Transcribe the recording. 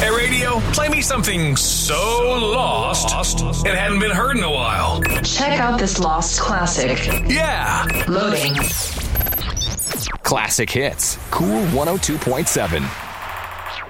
Hey, radio, play me something so lost it hadn't been heard in a while. Check out this lost classic. Yeah. Loading. Classic hits. Cool 102.7.